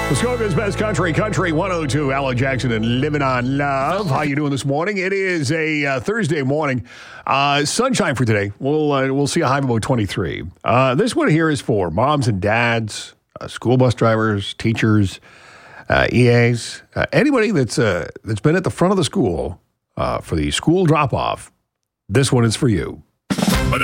Muskoka's best country 102. Alan Jackson and Living on Love. How you doing this morning? It is a Thursday morning. Sunshine for today. We'll see a high of about 23. This one here is for moms and dads, school bus drivers, teachers, EAs, anybody that's been at the front of the school for the school drop-off. This one is for you.